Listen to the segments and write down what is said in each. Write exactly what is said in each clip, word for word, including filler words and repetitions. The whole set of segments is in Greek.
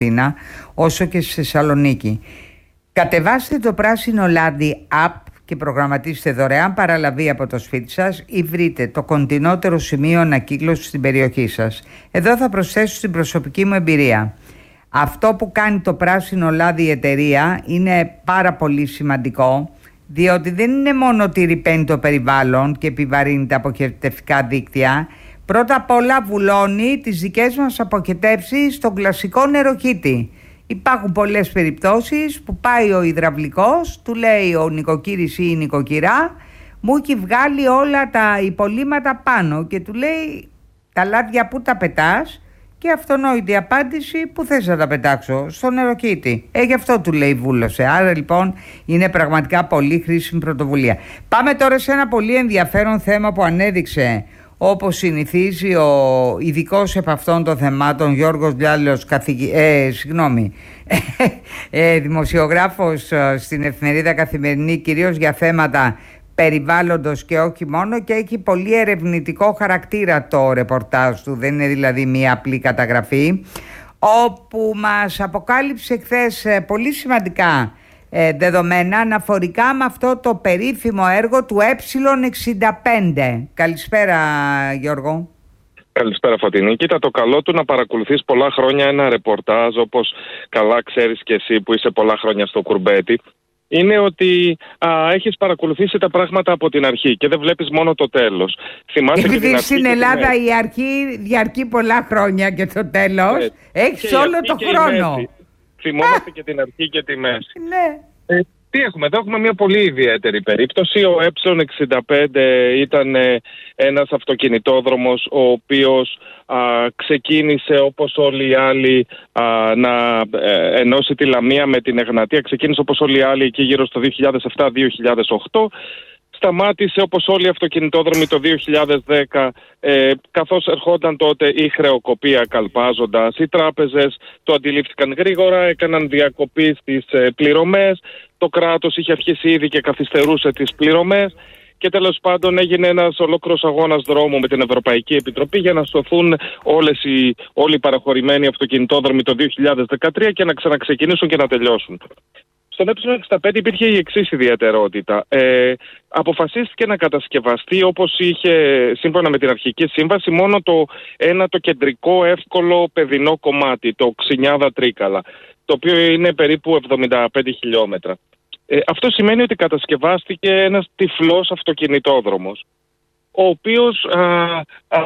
όσο και στη Θεσσαλονίκη. Κατεβάστε το Πράσινο Λάδι app και προγραμματίστε δωρεάν παραλαβή από το σπίτι σας ή βρείτε το κοντινότερο σημείο ανακύκλωσης στην περιοχή σας. Εδώ θα προσθέσω στην προσωπική μου εμπειρία. Αυτό που κάνει το Πράσινο Λάδι η εταιρεία είναι πάρα πολύ σημαντικό, διότι δεν είναι μόνο ότι ρυπαίνει το περιβάλλον και επιβαρύνει τα αποχετευτικά δίκτυα. Πρώτα απ' όλα βουλώνει τις δικές μας αποχετεύσεις στον κλασικό νεροκύτη. Υπάρχουν πολλές περιπτώσεις που πάει ο υδραυλικός, του λέει ο νοικοκύρης ή η νοικοκυρά, μου έχει βγάλει όλα τα υπολείμματα πάνω και του λέει τα λάδια που τα πετάς, και αυτονόητη απάντηση, που θες να τα πετάξω, στο νεροκύτη. Ε, γι' αυτό του λέει βούλωσε. Άρα λοιπόν είναι πραγματικά πολύ χρήσιμη πρωτοβουλία. Πάμε τώρα σε ένα πολύ ενδιαφέρον θέμα που ανέδειξε, όπως συνηθίζει, ο ειδικός επ' αυτών των θεμάτων Γιώργος Λιάλος, καθηγη... ε, συγγνώμη, ε, δημοσιογράφος στην εφημερίδα Καθημερινή, κυρίως για θέματα περιβάλλοντος και όχι μόνο, και έχει πολύ ερευνητικό χαρακτήρα το ρεπορτάζ του, δεν είναι δηλαδή μία απλή καταγραφή, όπου μας αποκάλυψε χθες πολύ σημαντικά ε, δεδομένα αναφορικά με αυτό το περίφημο έργο του ε εξήντα πέντε. Καλησπέρα Γιώργο. Καλησπέρα Φωτεινή. Κοίτα, το καλό του να παρακολουθείς πολλά χρόνια ένα ρεπορτάζ, όπως καλά ξέρεις και εσύ που είσαι πολλά χρόνια στο κουρμπέτι, είναι ότι α, έχεις παρακολουθήσει τα πράγματα από την αρχή και δεν βλέπεις μόνο το τέλος. Επειδή στην Ελλάδα η αρχή διαρκεί πολλά χρόνια και το τέλος, ε, έχεις όλο το χρόνο. Θυμόμαστε και την αρχή και τη μέση. Ναι. Ε, τι έχουμε εδώ, έχουμε μια πολύ ιδιαίτερη περίπτωση. Ο ε εξήντα πέντε ήταν ε, ένας αυτοκινητόδρομος ο οποίος α, ξεκίνησε όπως όλοι οι άλλοι α, να ε, ενώσει τη Λαμία με την Εγνατία. Ξεκίνησε όπως όλοι οι άλλοι εκεί γύρω στο δύο χιλιάδες επτά δύο χιλιάδες οκτώ. Σταμάτησε όπως όλοι οι αυτοκινητόδρομοι το δύο χιλιάδες δέκα, ε, καθώς ερχόταν τότε η χρεοκοπία καλπάζοντας. Οι τράπεζες το αντιλήφθηκαν γρήγορα, έκαναν διακοπή στις ε, πληρωμές. Το κράτος είχε αρχίσει ήδη και καθυστερούσε τις πληρωμές. Και τέλος πάντων έγινε ένας ολόκληρος αγώνας δρόμου με την Ευρωπαϊκή Επιτροπή για να σωθούν όλες οι, όλοι οι παραχωρημένοι αυτοκινητόδρομοι το δύο χιλιάδες δεκατρία και να ξαναξεκινήσουν και να τελειώσουν. Στον ε εξήντα πέντε υπήρχε η εξής ιδιαιτερότητα. Ε, αποφασίστηκε να κατασκευαστεί, όπως είχε σύμφωνα με την αρχική σύμβαση, μόνο το ένα το κεντρικό εύκολο παιδινό κομμάτι, το Ξινιάδα Τρίκαλα, το οποίο είναι περίπου εβδομήντα πέντε χιλιόμετρα. Ε, αυτό σημαίνει ότι κατασκευάστηκε ένας τυφλός αυτοκινητόδρομος, ο οποίος α, α,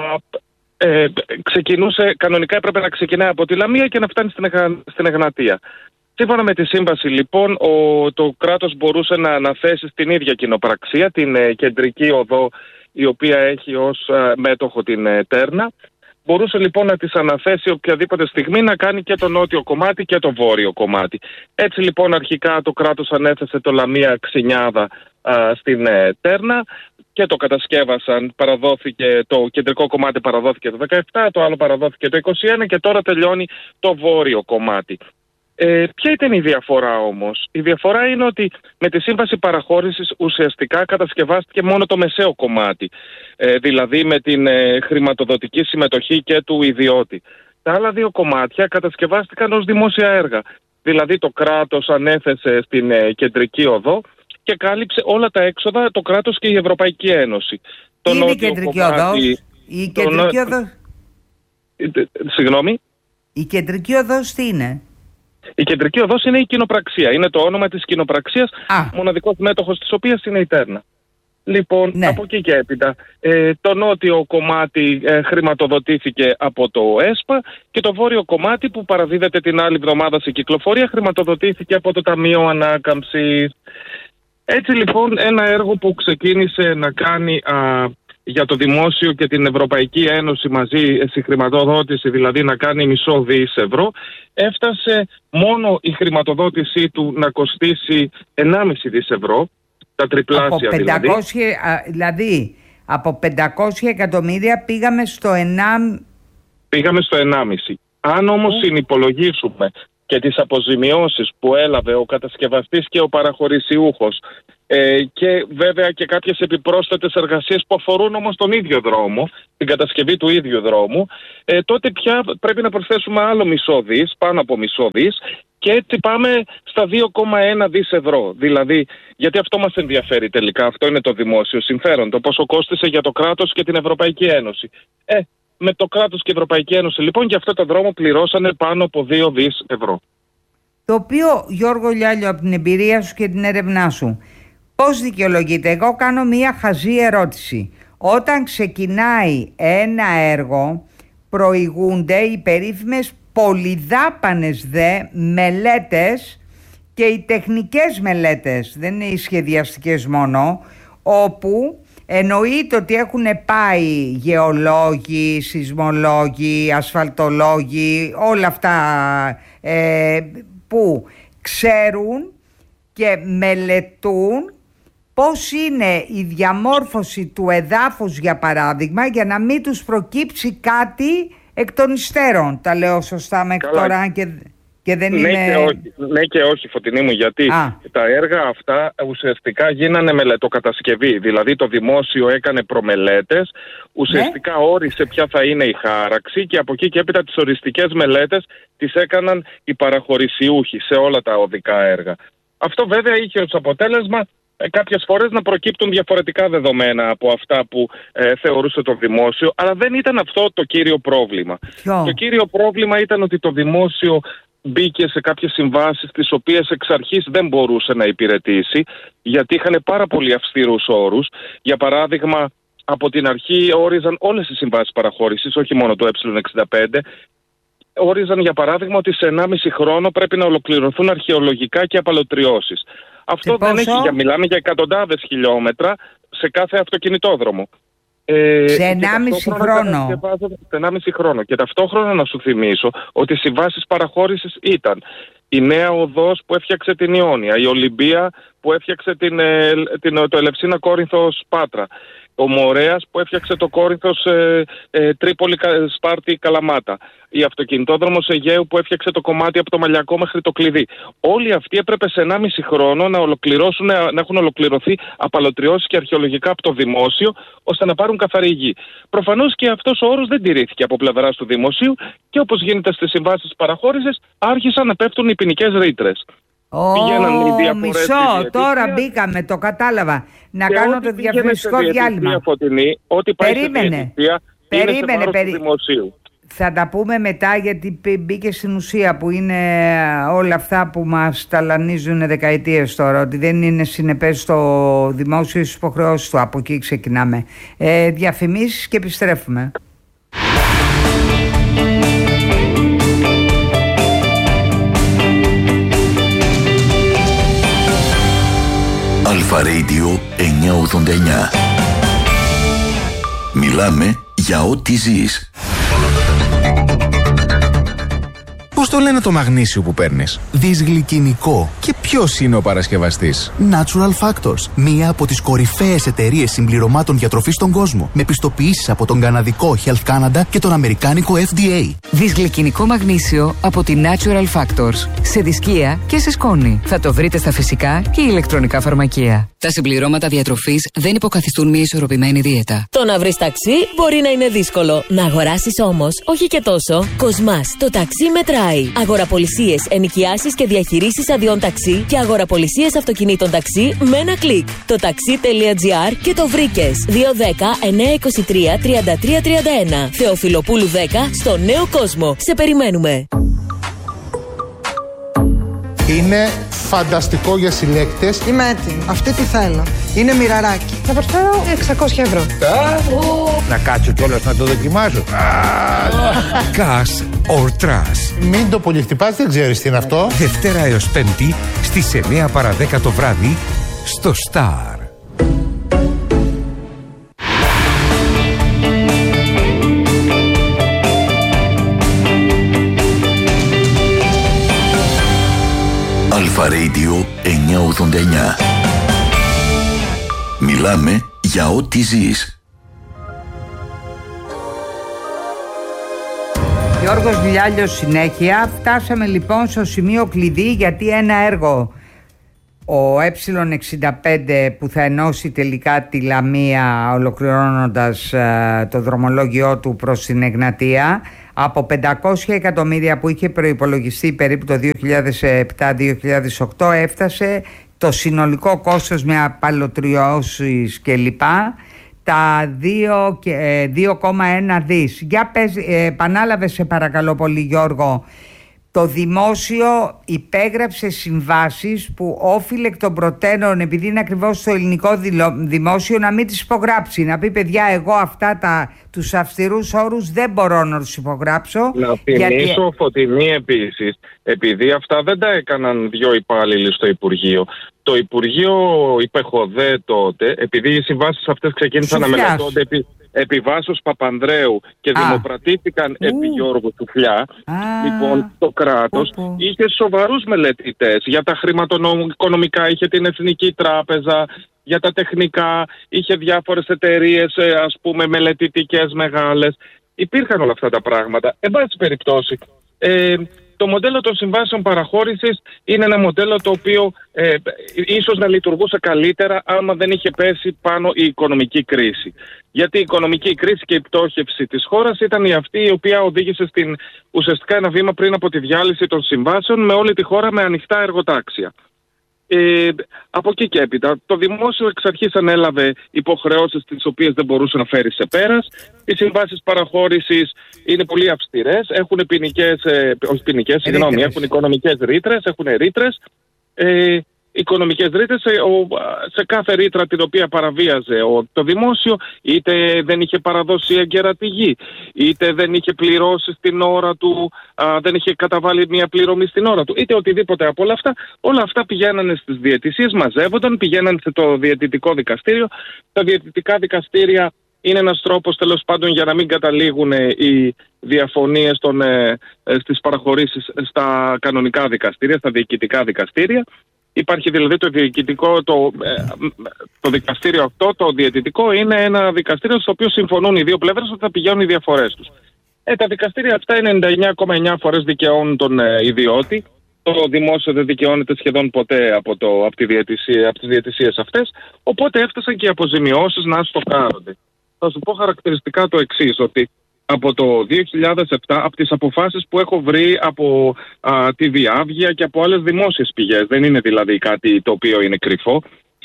ε, ξεκινούσε, κανονικά έπρεπε να ξεκινάει από τη Λαμία και να φτάνει στην, Εγα, στην Εγνατία. Σύμφωνα με τη σύμβαση λοιπόν, ο, το κράτος μπορούσε να αναθέσει στην ίδια κοινοπραξία, την ε, κεντρική οδό, η οποία έχει ως ε, μέτοχο την ε, Τέρνα. Μπορούσε λοιπόν να της αναθέσει οποιαδήποτε στιγμή να κάνει και το νότιο κομμάτι και το βόρειο κομμάτι. Έτσι λοιπόν αρχικά το κράτος ανέθεσε το Λαμία Ξινιάδα α, στην ε, Τέρνα και το κατασκεύασαν. Παραδόθηκε, το κεντρικό κομμάτι παραδόθηκε το δεκαεπτά, το άλλο παραδόθηκε το είκοσι ένα και τώρα τελειώνει το βόρειο κομμάτι. Ε, ποια ήταν η διαφορά όμως? Η διαφορά είναι ότι με τη σύμβαση παραχώρησης ουσιαστικά κατασκευάστηκε μόνο το μεσαίο κομμάτι, ε, δηλαδή με την ε, χρηματοδοτική συμμετοχή και του ιδιώτη. Τα άλλα δύο κομμάτια κατασκευάστηκαν ως δημόσια έργα, δηλαδή το κράτος ανέθεσε στην ε, κεντρική οδό και κάλυψε όλα τα έξοδα το κράτος και η Ευρωπαϊκή Ένωση. Το είναι η κεντρική οδός? Η κεντρική οδός... Συγγνώμη? Η κεντρική οδός τι είναι? Η κεντρική οδός είναι η κοινοπραξία. Είναι το όνομα της κοινοπραξίας, μοναδικός μέτοχος της οποίας είναι η Τέρνα. Λοιπόν, ναι. Από εκεί και έπειτα, ε, το νότιο κομμάτι ε, χρηματοδοτήθηκε από το ΕΣΠΑ και το βόρειο κομμάτι που παραδίδεται την άλλη εβδομάδα σε κυκλοφορία χρηματοδοτήθηκε από το Ταμείο Ανάκαμψης. Έτσι λοιπόν ένα έργο που ξεκίνησε να κάνει α, για το δημόσιο και την Ευρωπαϊκή Ένωση μαζί στη χρηματοδότηση, δηλαδή να κάνει μισό δις ευρώ, έφτασε μόνο η χρηματοδότησή του να κοστίσει ενάμιση δις ευρώ, τα τριπλάσια από πεντακόσια, δηλαδή. Δηλαδή από πεντακόσια εκατομμύρια πήγαμε στο ενάμιση. Πήγαμε στο ενάμιση. Αν όμως mm. συνυπολογίσουμε και τις αποζημιώσεις που έλαβε ο κατασκευαστής και ο παραχωρησιούχος Ε, και βέβαια και κάποιες επιπρόσθετες εργασίες που αφορούν όμως τον ίδιο δρόμο, την κατασκευή του ίδιου δρόμου, ε, τότε πια πρέπει να προσθέσουμε άλλο μισό δις, πάνω από μισό δις, και έτσι πάμε στα δύο κόμμα ένα δις ευρώ. Δηλαδή, γιατί αυτό μας ενδιαφέρει τελικά, αυτό είναι το δημόσιο συμφέρον, το πόσο κόστισε για το κράτος και την Ευρωπαϊκή Ένωση. Ε, με το κράτος και η Ευρωπαϊκή Ένωση λοιπόν για αυτό το δρόμο πληρώσανε πάνω από δύο δις ευρώ. Το οποίο, Γιώργο Λιάλιο, από την εμπειρία σου και την έρευνά σου, πώς δικαιολογείται? Εγώ κάνω μία χαζή ερώτηση. Όταν ξεκινάει ένα έργο, προηγούνται οι περίφημες πολυδάπανες δε μελέτες, και οι τεχνικές μελέτες, δεν είναι οι σχεδιαστικές μόνο, όπου εννοείται ότι έχουν πάει γεωλόγοι, σεισμολόγοι, ασφαλτολόγοι, όλα αυτά ε, που ξέρουν και μελετούν πώς είναι η διαμόρφωση του εδάφους, για παράδειγμα, για να μην τους προκύψει κάτι εκ των υστέρων. Τα λέω σωστά μέχρι τώρα και, και δεν ναι είναι... Και όχι, ναι και όχι, Φωτεινή μου, γιατί Α. τα έργα αυτά ουσιαστικά γίνανε μελετοκατασκευή. Δηλαδή το δημόσιο έκανε προμελέτες, ουσιαστικά ναι. όρισε ποια θα είναι η χάραξη και από εκεί και έπειτα τις οριστικές μελέτες τις έκαναν οι παραχωρησιούχοι σε όλα τα οδικά έργα. Αυτό βέβαια είχε ως αποτέλεσμα ε, κάποιες φορές να προκύπτουν διαφορετικά δεδομένα από αυτά που ε, θεωρούσε το δημόσιο, αλλά δεν ήταν αυτό το κύριο πρόβλημα. Ποιο? Το κύριο πρόβλημα ήταν ότι το δημόσιο μπήκε σε κάποιες συμβάσεις τις οποίες εξ αρχής δεν μπορούσε να υπηρετήσει, γιατί είχαν πάρα πολύ αυστηρούς όρους. Για παράδειγμα, από την αρχή όριζαν όλες τις συμβάσεις παραχώρησης, όχι μόνο το ε εξήντα πέντε, όριζαν για παράδειγμα ότι σε ενάμιση χρόνο πρέπει να ολοκληρωθούν αρχαιολογικά και απαλωτριώσεις. Αυτό δεν έχει, για, μιλάμε για εκατοντάδες χιλιόμετρα σε κάθε αυτοκινητόδρομο. Ε, σε ενάμιση χρόνο. Σε ενάμιση χρόνο. Και ταυτόχρονα να σου θυμίσω ότι οι συμβάσεις παραχώρησης ήταν η νέα οδός που έφτιαξε την Ιόνια, η Ολυμπία που έφτιαξε την, την, το Ελευσίνα Κόρινθος Πάτρα, ο Μορέας που έφτιαξε το Κόρινθος ε, ε, Τρίπολη Σπάρτη Καλαμάτα, η αυτοκινητόδρομος Αιγαίου που έφτιαξε το κομμάτι από το Μαλιακό μέχρι το Κλειδί. Όλοι αυτοί έπρεπε σε ενάμιση χρόνο να, ολοκληρώσουν, να έχουν ολοκληρωθεί απαλωτριώσεις και αρχαιολογικά από το δημόσιο, ώστε να πάρουν καθαρή γη. Προφανώς και αυτός ο όρος δεν τηρήθηκε από πλευράς του δημοσίου και όπως γίνεται στις συμβάσεις παραχώρησης, άρχισαν να πέφτουν οι ποινικές ρήτρες. Oh, μισό, τώρα μπήκαμε, το κατάλαβα. Να και κάνω το διαφημιστικό διάλειμμα. Φωτεινή, ό,τι πάει περίμενε, περίμενε, περί... θα τα πούμε μετά, γιατί μπήκε στην ουσία που είναι όλα αυτά που μας ταλανίζουν δεκαετίες τώρα, ότι δεν είναι συνεπές στο δημόσιο στις υποχρεώσεις του. Από εκεί ξεκινάμε. ε, Διαφημίσεις και επιστρέφουμε. Αλφα Radio εννιακόσια ογδόντα εννιά. Μιλάμε για ό,τι ζεις. Πώς το λένε το μαγνήσιο που παίρνεις? Δυσγλυκινικό. Και ποιος είναι ο παρασκευαστής? Natural Factors. Μία από τις κορυφαίες εταιρείες συμπληρωμάτων διατροφής στον κόσμο. Με πιστοποιήσεις από τον καναδικό Health Canada και τον αμερικάνικο εφ ντι έι. Δυσγλυκινικό μαγνήσιο από τη Natural Factors. Σε δισκία και σε σκόνη. Θα το βρείτε στα φυσικά και ηλεκτρονικά φαρμακεία. Τα συμπληρώματα διατροφής δεν υποκαθιστούν μια ισορροπημένη δίαιτα. Το να βρεις ταξί μπορεί να είναι δύσκολο. Να αγοράσεις όμως, όχι και τόσο. Κοσμάς, το ταξί μετράει. Αγοραπολισίες, ενοικιάσεις και διαχειρήσεις αδειών ταξί και αγοραπολισίες αυτοκινήτων ταξί με ένα κλικ. Το taxi.gr και το βρήκες. δύο ένα μηδέν εννιά δύο τρία τριάντα τρία τριάντα ένα. Θεοφιλοπούλου δέκα στο Νέο Κόσμο. Σε περιμένουμε. Είναι φανταστικό για συλλέκτες. Είμαι έτοιμη. Αυτή τι θέλω. Είναι μοιραράκι. Θα προσφέρω εξακόσια ευρώ. Να κάτσω κιόλας να το δοκιμάσω. Cash or Trash. Μην το πολυχτυπάς, δεν ξέρεις τι είναι αυτό. Δευτέρα έως Πέμπτη στις εννιά παρά δέκα το βράδυ στο Star. Αλφα Radio εννιακόσια ογδόντα εννιά. Μιλάμε για ό,τι ζεις. Γιώργος Λιάλιος συνέχεια. Φτάσαμε λοιπόν στο σημείο κλειδί, γιατί ένα έργο ο ε εξήντα πέντε που θα ενώσει τελικά τη Λαμία ολοκληρώνοντας ε, το δρομολόγιο του προς την Εγνατία, από πεντακόσια εκατομμύρια που είχε προϋπολογιστεί περίπου το δύο χιλιάδες επτά δύο χιλιάδες οκτώ, έφτασε το συνολικό κόστος με απαλωτριώσεις κλπ τα δύο κόμμα ένα δις. Για πες, ε, επανάλαβε σε παρακαλώ πολύ Γιώργο, το δημόσιο υπέγραψε συμβάσεις που όφιλε εκ των προτέρων, επειδή είναι ακριβώς το ελληνικό δημόσιο, να μην τις υπογράψει. Να πει παιδιά, εγώ αυτά τα, τους αυστηρούς όρους δεν μπορώ να τους υπογράψω. Να θυμίσω γιατί... Φωτεινή επίσης, επειδή αυτά δεν τα έκαναν δύο υπάλληλοι στο Υπουργείο. Το Υπουργείο υπεχοδέ τότε, επειδή οι συμβάσεις αυτές ξεκίνησαν να μελετώνται επί... επί Βάσος Παπανδρέου και Α. δημοπρατήθηκαν Ου. επί Γιώργου Τσουφλιά, λοιπόν το κράτος Ου. είχε σοβαρούς μελετητές για τα χρηματοοικονομικά, είχε την Εθνική Τράπεζα, για τα τεχνικά, είχε διάφορες εταιρείες, ας πούμε μελετητικές μεγάλες. Υπήρχαν όλα αυτά τα πράγματα. Εν πάση περιπτώσει, ε, το μοντέλο των συμβάσεων παραχώρησης είναι ένα μοντέλο το οποίο ε, ίσως να λειτουργούσε καλύτερα άμα δεν είχε πέσει πάνω η οικονομική κρίση. Γιατί η οικονομική κρίση και η πτώχευση της χώρας ήταν η αυτή η οποία οδήγησε στην, ουσιαστικά ένα βήμα πριν από τη διάλυση των συμβάσεων με όλη τη χώρα με ανοιχτά εργοτάξια. Ε, από εκεί και έπειτα το δημόσιο εξ αρχής ανέλαβε υποχρεώσεις τις οποίες δεν μπορούσε να φέρει σε πέρας. Οι συμβάσεις παραχώρησης είναι πολύ αυστηρές, έχουν ποινικές, ε, όχι ποινικές, συγγνώμη, έχουν οικονομικές ρήτρες, έχουν ρήτρες, ε, οικονομικές ρήτρες σε, σε κάθε ρήτρα την οποία παραβίαζε ο, το δημόσιο, είτε δεν είχε παραδώσει έγκαιρα τη γη, είτε δεν είχε πληρώσει στην ώρα του, α, δεν είχε καταβάλει μια πληρωμή στην ώρα του, είτε οτιδήποτε από όλα αυτά. Όλα αυτά πηγαίνανε στις διαιτησίες, μαζεύονταν, πηγαίνανε σε το διαιτητικό δικαστήριο. Τα διαιτητικά δικαστήρια είναι ένας τρόπος τέλος πάντων για να μην καταλήγουν οι διαφωνίες των, ε, στις παραχωρήσεις στα κανονικά δικαστήρια, στα διοικητικά δικαστήρια. Υπάρχει δηλαδή το διοικητικό, το, το δικαστήριο αυτό, το διαιτητικό, είναι ένα δικαστήριο στο οποίο συμφωνούν οι δύο πλευρές ότι θα πηγαίνουν οι διαφορές τους. Ε, τα δικαστήρια αυτά ενενήντα εννιά κόμμα εννιά φορές δικαιώνουν τον ε, ιδιώτη. Το δημόσιο δεν δικαιώνεται σχεδόν ποτέ από, το, από, τη διαιτησία, από τις διαιτησίες αυτές. Οπότε έφτασαν και οι αποζημιώσεις να στοκάρονται. Θα σου πω χαρακτηριστικά το εξής, ότι από το δύο χιλιάδες επτά, από τις αποφάσεις που έχω βρει από α, τη Διάβγεια και από άλλες δημόσιες πηγές, δεν είναι δηλαδή κάτι το οποίο είναι κρυφό,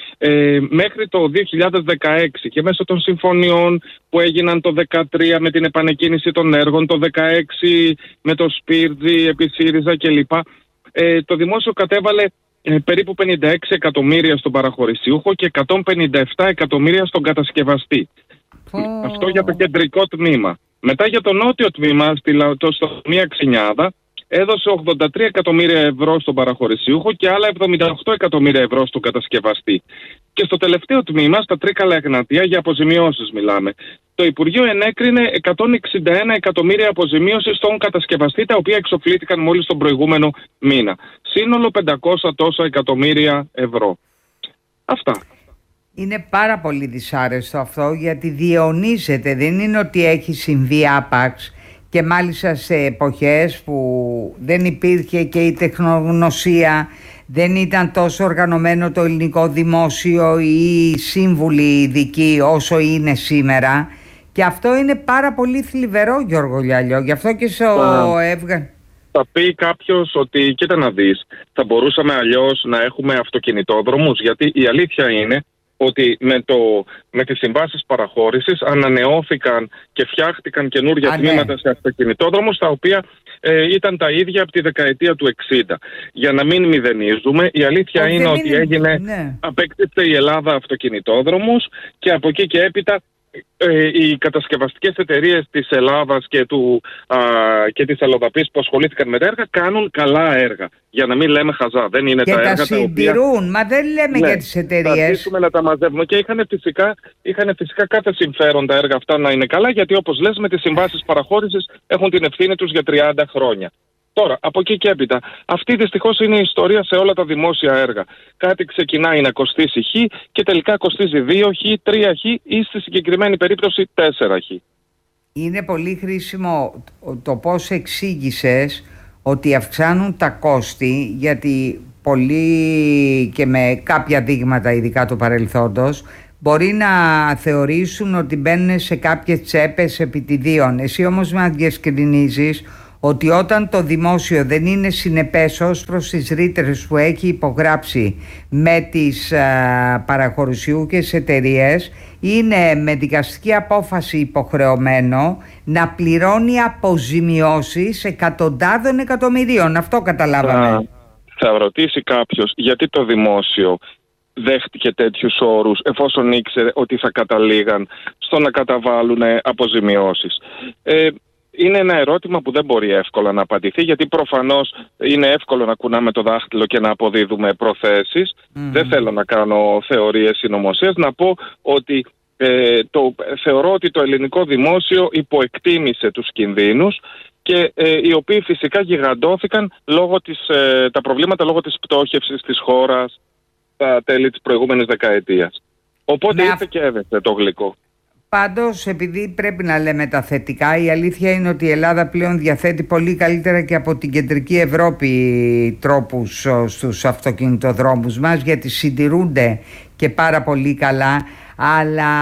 ε, μέχρι το δύο χιλιάδες δεκαέξι και μέσω των συμφωνιών που έγιναν το δύο χιλιάδες δεκατρία με την επανεκκίνηση των έργων, το δύο χιλιάδες δεκαέξι με το Σπίρτζι, επί ΣΥΡΙΖΑ κλπ. Ε, το δημόσιο κατέβαλε ε, περίπου πενήντα έξι εκατομμύρια στον παραχωρησιούχο και εκατόν πενήντα επτά εκατομμύρια στον κατασκευαστή. Oh. Αυτό για το κεντρικό τμήμα. Μετά για το νότιο τμήμα, στη Λαοτοστομία Ξινιάδα, έδωσε ογδόντα τρία εκατομμύρια ευρώ στον παραχωρησιούχο και άλλα εβδομήντα οκτώ εκατομμύρια ευρώ στον κατασκευαστή. Και στο τελευταίο τμήμα, στα Τρίκαλα Εγνατία, για αποζημιώσεις μιλάμε. Το Υπουργείο ενέκρινε εκατόν εξήντα ένα εκατομμύρια αποζημίωση στον κατασκευαστή, τα οποία εξοφλήθηκαν μόλις τον προηγούμενο μήνα. Σύνολο πεντακόσια τόσα εκατομμύρια ευρώ. Αυτά. Είναι πάρα πολύ δυσάρεστο αυτό, γιατί διαιωνίζεται, δεν είναι ότι έχει συμβεί άπαξ, και μάλιστα σε εποχές που δεν υπήρχε και η τεχνογνωσία, δεν ήταν τόσο οργανωμένο το ελληνικό δημόσιο ή οι σύμβουλοι ειδικοί όσο είναι σήμερα, και αυτό είναι πάρα πολύ θλιβερό, Γιώργο Λιάλιο, γι' αυτό και σε ο έβγα. Θα πει κάποιος ότι κοίτα να δεις, θα μπορούσαμε αλλιώς να έχουμε αυτοκινητόδρομους, γιατί η αλήθεια είναι ότι με, το, με τις συμβάσεις παραχώρησης ανανεώθηκαν και φτιάχτηκαν καινούργια τμήματα, ναι, σε αυτοκινητόδρομους, τα οποία ε, ήταν τα ίδια από τη δεκαετία του εξήντα. Για να μην μηδενίζουμε, η αλήθεια είναι ότι είναι, έγινε, ναι. απέκτησε η Ελλάδα αυτοκινητόδρομους και από εκεί και έπειτα ε, οι κατασκευαστικές εταιρείες της Ελλάδας και, του, α, και της Ελλοδαπής που ασχολήθηκαν με τα έργα κάνουν καλά έργα. Για να μην λέμε χαζά. Δεν είναι και τα, τα έργα συντηρούν, τα οποία... μα δεν λέμε, ναι, για τις εταιρείες. Θα αρχίσουμε να τα μαζεύουμε και είχαν φυσικά, είχαν φυσικά κάθε συμφέρον τα έργα αυτά να είναι καλά, γιατί όπως λες με τις συμβάσεις παραχώρησης έχουν την ευθύνη τους για τριάντα χρόνια. Τώρα, από εκεί και έπειτα, αυτή δυστυχώς είναι η ιστορία σε όλα τα δημόσια έργα. Κάτι ξεκινάει να κοστίσει χ και τελικά κοστίζει δύο χ, τρία χ ή στη συγκεκριμένη περίπτωση τέσσερα χ. Είναι πολύ χρήσιμο το πώς εξήγησες ότι αυξάνουν τα κόστη, γιατί πολύ και με κάποια δείγματα ειδικά του παρελθόντος, μπορεί να θεωρήσουν ότι μπαίνουν σε κάποιες τσέπες επιτιδίων. Εσύ όμως μας διευκρινίζεις ότι όταν το δημόσιο δεν είναι συνεπές ως προς τις ρήτρες που έχει υπογράψει με τις α, παραχωρησιούχες εταιρείες, είναι με δικαστική απόφαση υποχρεωμένο να πληρώνει αποζημιώσεις εκατοντάδων εκατομμυρίων. Αυτό καταλάβαμε. Θα, θα ρωτήσει κάποιος γιατί το δημόσιο δέχτηκε τέτοιους όρους εφόσον ήξερε ότι θα καταλήγαν στο να καταβάλουν αποζημιώσεις. Ε, είναι ένα ερώτημα που δεν μπορεί εύκολα να απαντηθεί, γιατί προφανώς είναι εύκολο να κουνάμε το δάχτυλο και να αποδίδουμε προθέσεις. Mm. Δεν θέλω να κάνω θεωρίες συνωμοσίας. Να πω ότι ε, το, θεωρώ ότι το ελληνικό δημόσιο υποεκτίμησε τους κινδύνους και ε, οι οποίοι φυσικά γιγαντώθηκαν λόγω της, ε, τα προβλήματα λόγω της πτώχευσης της χώρας τα τέλη της προηγούμενης δεκαετίας. Οπότε ήρθε και έδεσε το γλυκό. Πάντως, επειδή πρέπει να λέμε τα θετικά, η αλήθεια είναι ότι η Ελλάδα πλέον διαθέτει πολύ καλύτερα και από την κεντρική Ευρώπη τρόπους στους αυτοκινητοδρόμους μας, γιατί συντηρούνται και πάρα πολύ καλά. Αλλά,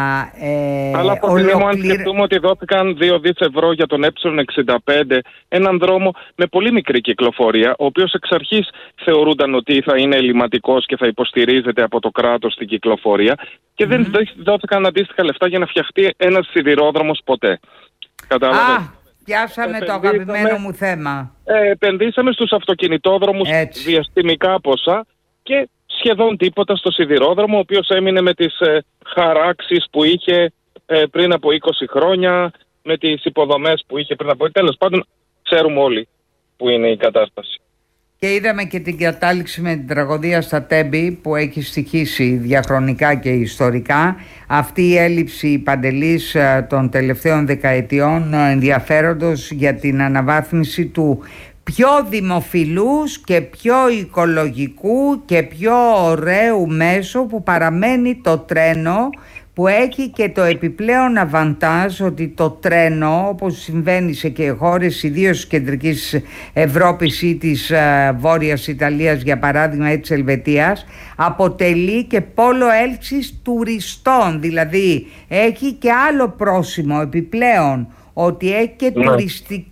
ε, αλλά από ολοκληρ... μου, αν σκεφτούμε ότι δόθηκαν δύο δισεκατομμύρια ευρώ για τον ε εξήντα πέντε, έναν δρόμο με πολύ μικρή κυκλοφορία, ο οποίος εξ αρχής θεωρούνταν ότι θα είναι ελληματικός και θα υποστηρίζεται από το κράτος στην κυκλοφορία, και mm-hmm. δεν δόθηκαν αντίστοιχα λεφτά για να φτιαχτεί ένας σιδηρόδρομος ποτέ. Κατάλαβες? Α, πιάσαμε το αγαπημένο μου θέμα. Ε, επενδύσαμε στους αυτοκινητόδρομους Έτσι. διαστημικά ποσά και σχεδόν τίποτα στο σιδηρόδρομο, ο οποίος έμεινε με τις ε, χαράξεις που είχε ε, πριν από είκοσι χρόνια, με τις υποδομές που είχε πριν από... Τέλος πάντων, ξέρουμε όλοι που είναι η κατάσταση. Και είδαμε και την κατάληξη με την τραγωδία στα Τέμπη, που έχει στοιχήσει διαχρονικά και ιστορικά. Αυτή η έλλειψη παντελής ε, των τελευταίων δεκαετιών ε, ενδιαφέροντος για την αναβάθμιση του πιο δημοφιλούς και πιο οικολογικού και πιο ωραίου μέσου που παραμένει το τρένο, που έχει και το επιπλέον αβαντάζ ότι το τρένο, όπως συμβαίνει σε και χώρες ιδίως της κεντρικής Ευρώπης ή της uh, Βόρειας Ιταλίας, για παράδειγμα, ή της Ελβετίας, αποτελεί και πόλο έλξης τουριστών. Δηλαδή έχει και άλλο πρόσημο επιπλέον, ότι έχει και ναι. τουριστική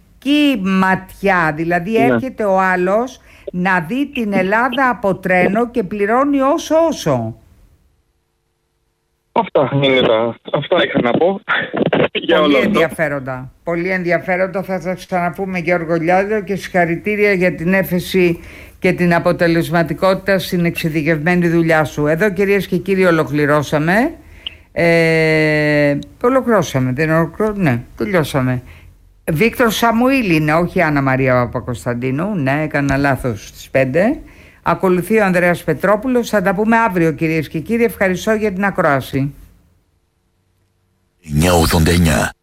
ματιά, δηλαδή ναι. έρχεται ο άλλος να δει την Ελλάδα από τρένο και πληρώνει όσο όσο. Αυτά είναι τα... Αυτά είχα να πω. Για πολύ όλο ενδιαφέροντα αυτό. Πολύ ενδιαφέροντα. Θα σας ξαναπούμε, Γιώργο Λιάδο, και συγχαρητήρια για την έφεση και την αποτελεσματικότητα στην εξειδικευμένη δουλειά σου. Εδώ, κυρίες και κύριοι, ολοκληρώσαμε. Ε, ολοκληρώσαμε, δεν ολοκληρώ... Ναι, τελειώσαμε. Βίκτορ Σαμουήλ είναι, όχι Άννα Μαρία Παπακοσταντίνου. Ναι, έκανα λάθος στις πέντε. Ακολουθεί ο Ανδρέας Πετρόπουλος. Θα τα πούμε αύριο, κυρίες και κύριοι. Ευχαριστώ για την ακρόαση. εννιακόσια ογδόντα εννιά